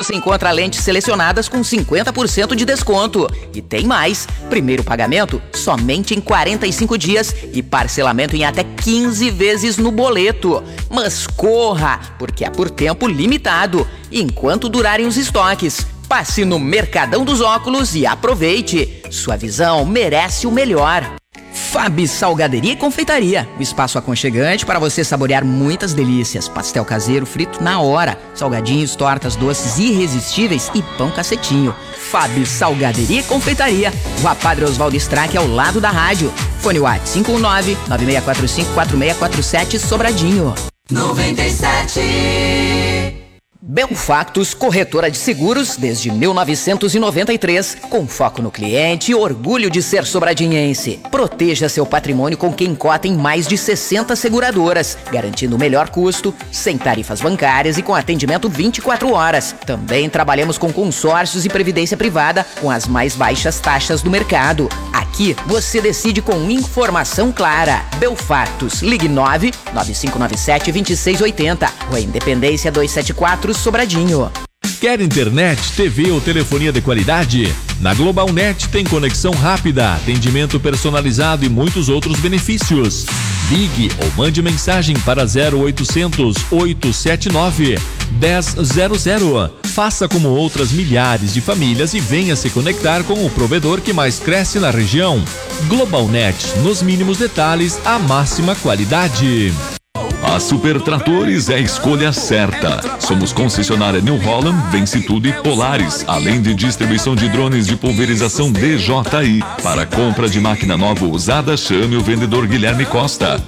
você encontra lentes selecionadas com 50% de desconto. E tem mais, primeiro pagamento somente em 45 dias e parcelamento em até 15 vezes no boleto. Mas corra, porque é por tempo limitado, enquanto durarem os estoques. Passe no Mercadão dos Óculos e aproveite. Sua visão merece o melhor. Fabi Salgaderia e Confeitaria, o espaço aconchegante para você saborear muitas delícias. Pastel caseiro frito na hora, salgadinhos, tortas doces irresistíveis e pão cacetinho. Fabi Salgaderia e Confeitaria, Rua Padre Oswaldo Strack, ao lado da rádio. Fone WhatsApp 519-9645-4647 Sobradinho. 97. Belfactus Corretora de Seguros desde 1993, com foco no cliente e orgulho de ser sobradinhense. Proteja seu patrimônio com quem cota em mais de 60 seguradoras, garantindo o melhor custo, sem tarifas bancárias e com atendimento 24 horas. Também trabalhamos com consórcios e previdência privada com as mais baixas taxas do mercado. Aqui você decide com informação clara. Belfactus, ligue 99597-2680, Rua Independência 274, Sobradinho. Quer internet, TV ou telefonia de qualidade? Na GlobalNet tem conexão rápida, atendimento personalizado e muitos outros benefícios. Ligue ou mande mensagem para 0800 879 1000. Faça como outras milhares de famílias e venha se conectar com o provedor que mais cresce na região. GlobalNet, nos mínimos detalhes, a máxima qualidade. A Super Tratores é a escolha certa. Somos concessionária New Holland, Vence Tudo e Polaris, além de distribuição de drones de pulverização DJI. Para compra de máquina nova ou usada, chame o vendedor Guilherme Costa.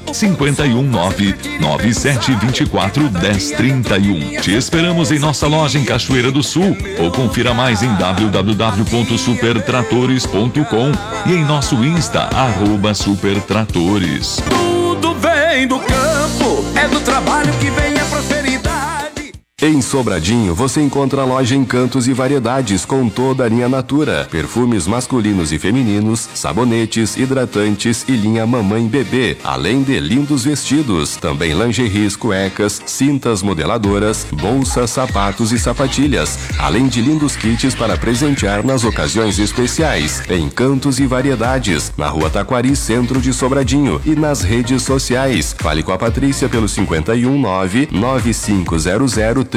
519-9724-1031. Te esperamos em nossa loja em Cachoeira do Sul ou confira mais em www.supertratores.com e em nosso Insta, @supertratores. Tudo vem do campo, é do trabalho que vem a prosperidade. Em Sobradinho, você encontra a loja Encantos e Variedades com toda a linha Natura, perfumes masculinos e femininos, sabonetes, hidratantes e linha mamãe e bebê, além de lindos vestidos, também lingeries, cuecas, cintas modeladoras, bolsas, sapatos e sapatilhas, além de lindos kits para presentear nas ocasiões especiais. Encantos e Variedades, na Rua Taquari, centro de Sobradinho, e nas redes sociais. Fale com a Patrícia pelo 519-9500-3457.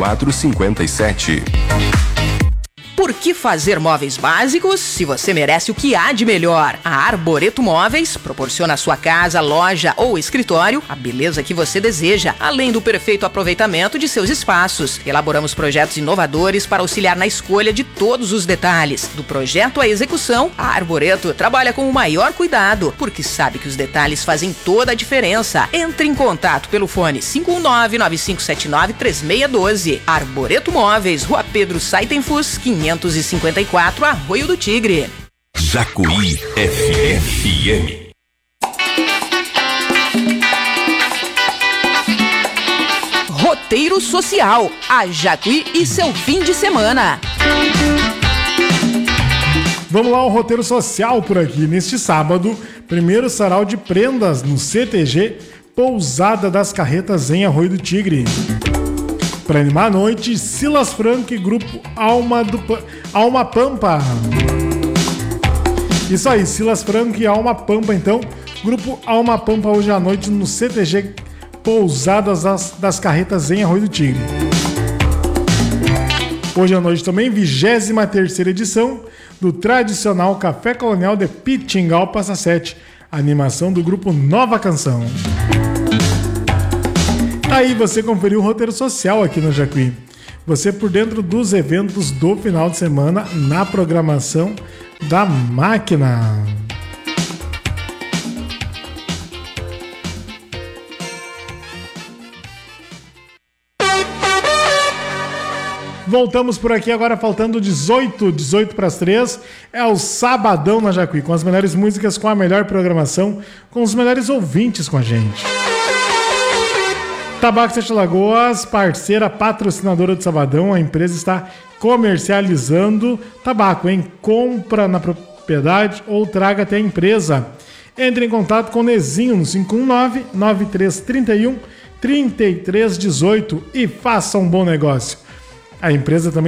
Por que fazer móveis básicos se você merece o que há de melhor? A Arboreto Móveis proporciona à sua casa, loja ou escritório a beleza que você deseja, além do perfeito aproveitamento de seus espaços. Elaboramos projetos inovadores para auxiliar na escolha de todos os detalhes. Do projeto à execução, a Arboreto trabalha com o maior cuidado, porque sabe que os detalhes fazem toda a diferença. Entre em contato pelo fone 519-9579-3612. Arboreto Móveis, Rua Pedro Saitenfus, 554, Arroio do Tigre. Jacuí FM. Roteiro Social, a Jacuí e seu fim de semana. Vamos lá, o roteiro social por aqui. Neste sábado, primeiro sarau de prendas no CTG Pousada das Carretas em Arroio do Tigre. Para animar a noite, Silas Franco e grupo Alma Pampa. Isso aí, Silas Franco e Alma Pampa, então. Grupo Alma Pampa hoje à noite no CTG Pousadas das Carretas em Arroio do Tigre. Hoje à noite também, 23ª edição do tradicional Café Colonial de Pitingal Passa Sete. Animação do grupo Nova Canção. Aí você conferiu o roteiro social aqui no Jacuí. Você por dentro dos eventos do final de semana na programação da Máquina. Voltamos por aqui agora faltando 18 para as 3. É o Sabadão na Jacuí, com as melhores músicas, com a melhor programação, com os melhores ouvintes com a gente. Tabaco Sete Lagoas, parceira patrocinadora do Sabadão. A empresa está comercializando tabaco, hein? Compra na propriedade ou traga até a empresa. Entre em contato com o Nezinho no 519-9331-3318 e faça um bom negócio. A empresa também